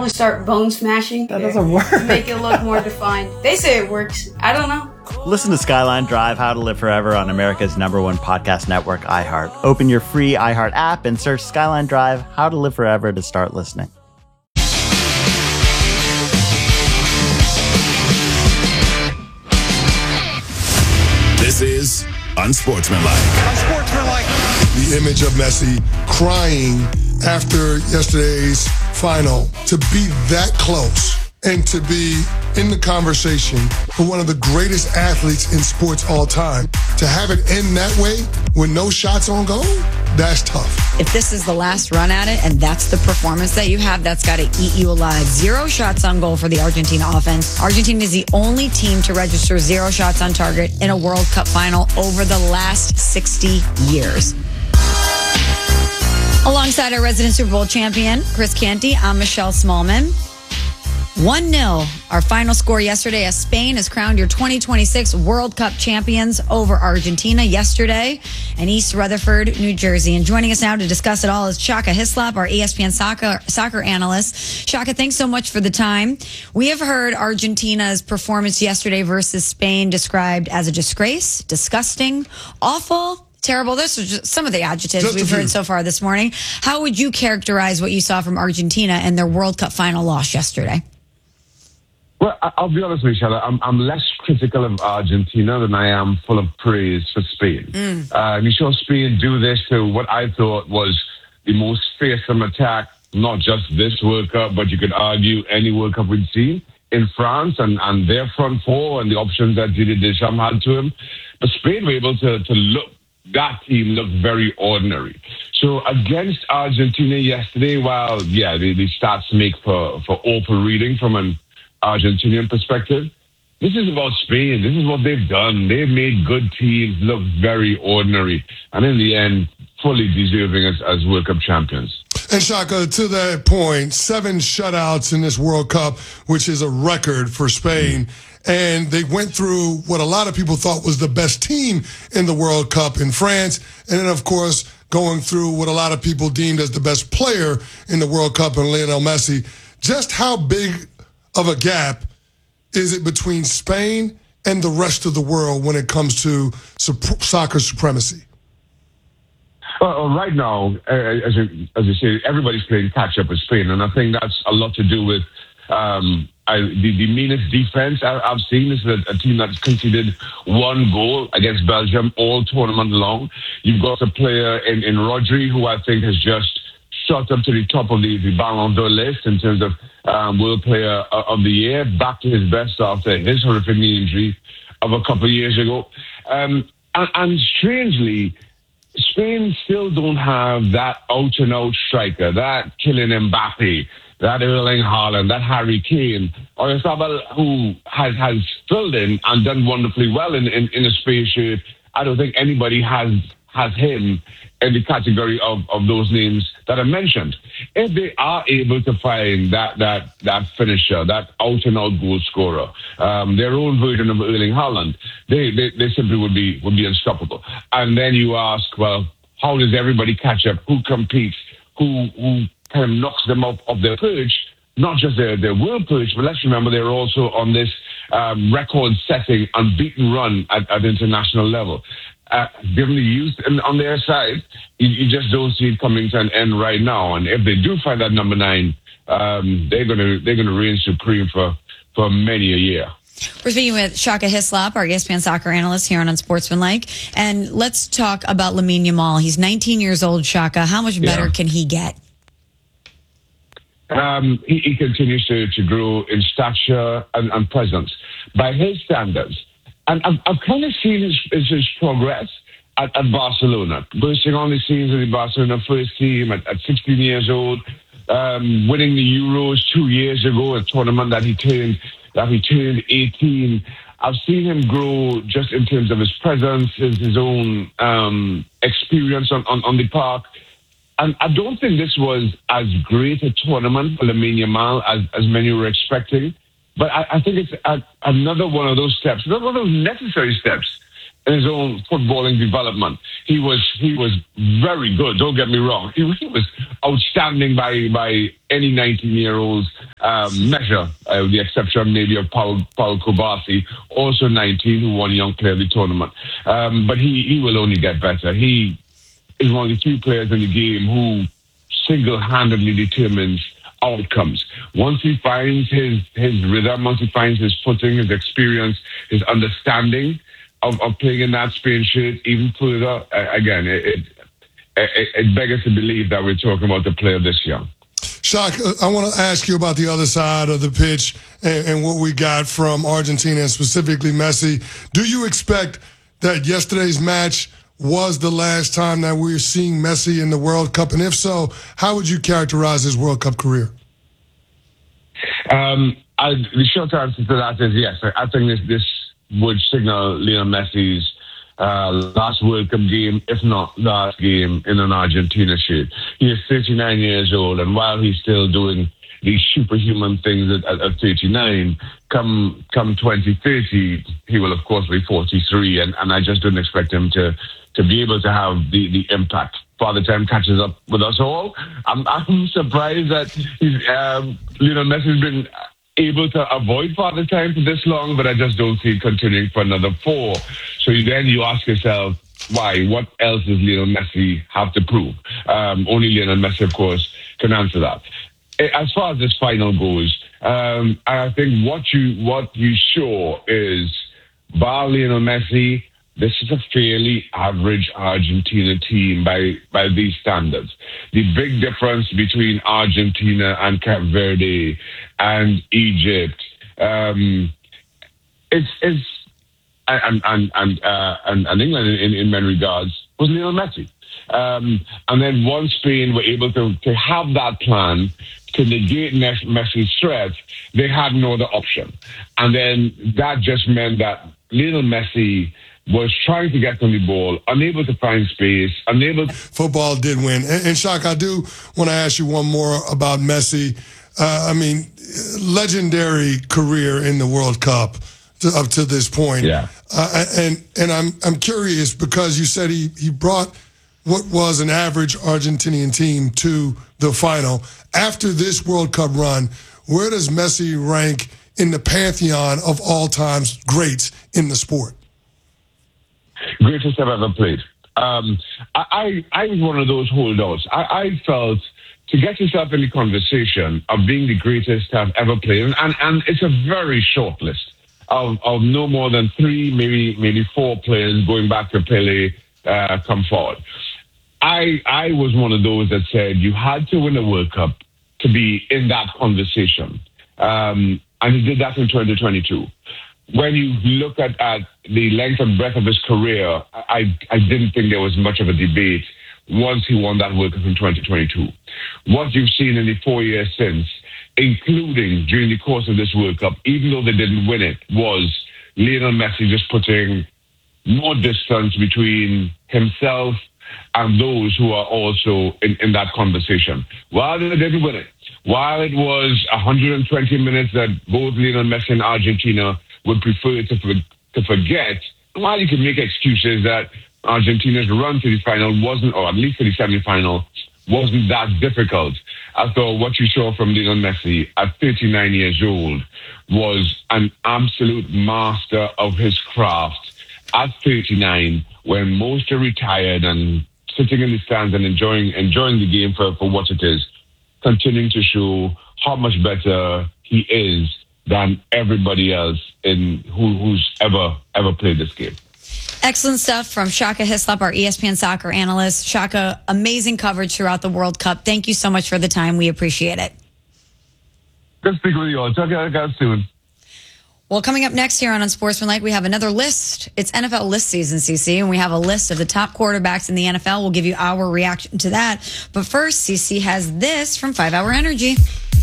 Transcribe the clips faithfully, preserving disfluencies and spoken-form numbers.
gonna start bone smashing. That doesn't work. To make it look more defined. They say it works. I don't know. Listen to Skyline Drive, How to Live Forever on America's number one podcast network, iHeart. Open your free iHeart app and search Skyline Drive, How to Live Forever to start listening. This is Unsportsmanlike. Unsportsmanlike. The image of Messi crying after yesterday's final, to be that close and to be in the conversation for one of the greatest athletes in sports all time, to have it end that way with no shots on goal, that's tough. If this is the last run at it and that's the performance that you have, that's got to eat you alive. Zero shots on goal for the Argentina offense. Argentina is the only team to register zero shots on target in a World Cup final over the last sixty years. Alongside our resident Super Bowl champion, Chris Canty, I'm Michelle Smallman. one nil, our final score yesterday as Spain has crowned your twenty twenty-six World Cup champions over Argentina yesterday in East Rutherford, New Jersey. And joining us now to discuss it all is Shaka Hislop, our E S P N soccer, soccer analyst. Shaka, thanks so much for the time. We have heard Argentina's performance yesterday versus Spain described as a disgrace, disgusting, awful, terrible. Those are just some of the adjectives Just we've heard so far this morning. How would you characterize what you saw from Argentina and their World Cup final loss yesterday? Well, I'll be honest, Michelle. I'm, I'm less critical of Argentina than I am full of praise for Spain. Mm. Uh, you saw Spain do this to what I thought was the most fearsome attack, not just this World Cup, but you could argue any World Cup we'd seen in France, and, and their front four and the options that Didier Deschamps had to him. But Spain were able to, to look, that team looked very ordinary. So against Argentina yesterday, while, yeah, the, the stats make for, for awful reading from an Argentinian perspective, this is about Spain. This is what they've done. They've made good teams look very ordinary, and in the end, fully deserving as, as World Cup champions. And Shaka, to that point, seven shutouts in this World Cup, which is a record for Spain. Mm. And they went through what a lot of people thought was the best team in the World Cup in France. And then, of course, going through what a lot of people deemed as the best player in the World Cup in Lionel Messi. Just how big of a gap is it between Spain and the rest of the world when it comes to sup- soccer supremacy? Well, right now, uh, as, you, as you say, everybody's playing catch-up with Spain, and I think that's a lot to do with um, I, the, the meanest defense I, I've seen. This is a, a team that's conceded one goal against Belgium all tournament long. You've got a player in, in Rodri who I think has just shot up to the top of the, the Ballon d'Or list in terms of um, World Player of the Year, back to his best after his horrific knee injury of a couple of years ago. Um, and, and strangely, Spain still don't have that out-and-out striker, that Kylian Mbappe, that Erling Haaland, that Harry Kane, or Isabel, who has, has filled in and done wonderfully well in, in, in a space where I don't think anybody has has him in the category of, of those names that I mentioned. If they are able to find that that that finisher, that out-and-out goal scorer, um, their own version of Erling Haaland, they, they they simply would be would be unstoppable. And then you ask, well, how does everybody catch up? Who competes? Who who kind of knocks them off of their perch? Not just their, their world perch, but let's remember they're also on this um, record-setting, unbeaten run at, at international level. Uh, given the youth and on their side, you, you just don't see it coming to an end right now. And if they do find that number nine, um, they're gonna they're gonna reign supreme for, for many a year. We're speaking with Shaka Hislop, our E S P N soccer analyst here on Unsportsmanlike, and let's talk about Lamine Yamal. He's nineteen years old. Shaka, how much better yeah. can he get? Um, he, he continues to, to grow in stature and, and presence by his standards. And I've, I've kind of seen his, his, his progress at, at Barcelona, bursting on the scenes of the Barcelona first team at, at sixteen years old, um, winning the Euros two years ago, a tournament that he turned that he turned eighteen. I've seen him grow just in terms of his presence, his, his own um, experience on, on, on the park. And I don't think this was as great a tournament for Lamine Yamal as, as many were expecting. But I, I think it's a, another one of those steps, another one of those necessary steps in his own footballing development. He was he was very good. Don't get me wrong. He, he was outstanding by by any nineteen-year-old's um, measure, uh, with the exception maybe of Paul Paul Kobasi, also nineteen, who won Young Player of the Tournament. Um, but he he will only get better. He is one of the few players in the game who single-handedly determines outcomes. Once he finds his his rhythm, once he finds his footing, his experience, his understanding of, of playing in that Spain shirt even further, uh, again, it, it, it, it beggars to believe that we're talking about a player this young. Shaka, I want to ask you about the other side of the pitch and, and what we got from Argentina, and specifically Messi. Do you expect that yesterday's match was the last time that we're seeing Messi in the World Cup? And if so, how would you characterize his World Cup career? Um, I, the short answer to that is yes. I, I think this, this would signal Lionel Messi's uh, last World Cup game, if not last game, in an Argentina shirt. He is thirty-nine years old, and while he's still doing these superhuman things at, at, at thirty-nine, come come twenty thirty, he will, of course, be forty-three, and, and I just don't expect him to, to be able to have the, the impact. Father Time catches up with us all. I'm, I'm surprised that he's, um, Lionel Messi's been able to avoid Father Time for this long, but I just don't see it continuing for another four. So then you ask yourself, why? What else does Lionel Messi have to prove? Um, only Lionel Messi, of course, can answer that. As far as this final goes, um, I think what you what you saw is, bar Lionel Messi, this is a fairly average Argentina team by, by these standards. The big difference between Argentina and Cape Verde and Egypt um, is, is and and and, uh, and and England in, in many regards was Lionel Messi. Um, and then once Spain were able to, to have that plan to negate Messi's threat, they had no other option. And then that just meant that Lionel Messi was trying to get on the ball, unable to find space, unable to... Football did win. And, and Shaka, I do want to ask you one more about Messi. Uh, I mean, legendary career in the World Cup to, up to this point. Yeah. Uh, and and I'm I'm curious because you said he, he brought what was an average Argentinian team to the final. After this World Cup run, where does Messi rank in the pantheon of all-time greats in the sport? Greatest I've ever played. Um, I, I, I was one of those holdouts. I, I felt to get yourself in the conversation of being the greatest I've ever played, and, and, and it's a very short list of, of no more than three, maybe maybe four players going back to Pele uh, come forward. I I was one of those that said you had to win a World Cup to be in that conversation. Um, and he did that in twenty twenty-two. When you look at, at the length and breadth of his career, I, I didn't think there was much of a debate once he won that World Cup in twenty twenty-two. What you've seen in the four years since, including during the course of this World Cup, even though they didn't win it, was Lionel Messi just putting more distance between himself and those who are also in, in that conversation. While they didn't win it, while it was one hundred twenty minutes that both Lionel Messi and Argentina would prefer to, for, to forget, while you can make excuses that Argentina's run to the final wasn't, or at least to the semi-final, wasn't that difficult, I thought what you saw from Lionel Messi at thirty-nine years old was an absolute master of his craft at thirty-nine, when most are retired and sitting in the stands and enjoying enjoying the game for, for what it is, continuing to show how much better he is than everybody else in who, who's ever ever played this game. Excellent stuff from Shaka Hislop, our E S P N soccer analyst. Shaka, amazing coverage throughout the World Cup. Thank you so much for the time. We appreciate it. Good speaking with you all. Talk to you guys soon. Well, coming up next here on Unsportsmanlike, we have another list. It's N F L list season, C C, and we have a list of the top quarterbacks in the N F L. We'll give you our reaction to that. But first, C C has this from five hour Energy.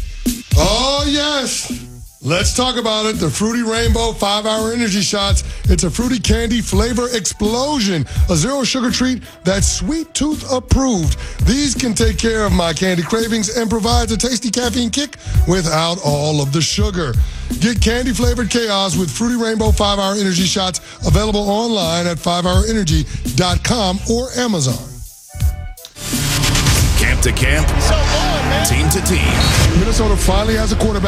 Oh, yes. Let's talk about it. The Fruity Rainbow five hour Energy Shots. It's a fruity candy flavor explosion. A zero sugar treat that's Sweet Tooth approved. These can take care of my candy cravings and provides a tasty caffeine kick without all of the sugar. Get candy-flavored chaos with Fruity Rainbow five hour Energy shots available online at five hour energy dot com or Amazon. Camp to camp, team to team. Minnesota finally has a quarterback